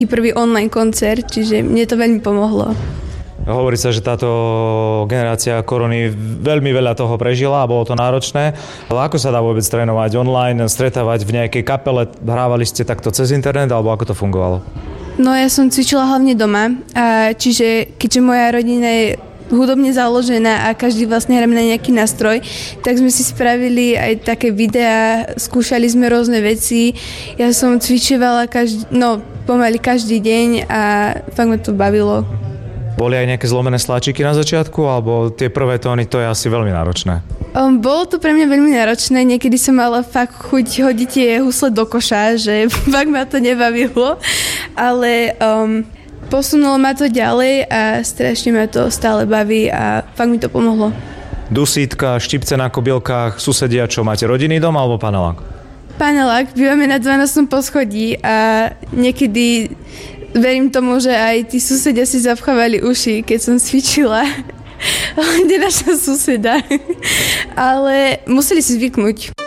prvý online koncert, čiže mne to veľmi pomohlo. Hovorí sa, že táto generácia korony veľmi veľa toho prežila a bolo to náročné. Ale ako sa dá vôbec trénovať online, stretávať v nejakej kapele? Hrávali ste takto cez internet alebo ako to fungovalo? No ja som cvičila hlavne doma, čiže keďže moja rodina je hudobne založená a každý vlastne hráme na nejaký nástroj, tak sme si spravili aj také videá, skúšali sme rôzne veci. Ja som cvičovala pomaly každý deň a fakt ma to bavilo. Boli aj nejaké zlomené sláčiky na začiatku, alebo tie prvé tóny, to je asi veľmi náročné? Bolo to pre mňa veľmi náročné, niekedy som mala fakt chuť hodiť tie husle do koša, že fakt ma to nebavilo, ale posunulo ma to ďalej a strašne ma to stále baví a fakt mi to pomohlo. Dusítka, štipce na kobylkách, susedia, čo máte, rodinný dom alebo panelák? Panelák, bývame na 12. poschodí a niekedy verím tomu, že aj tí susedia si zapchávali uši, keď som cvičila. Kde naša suseda. Ale museli si zvyknúť.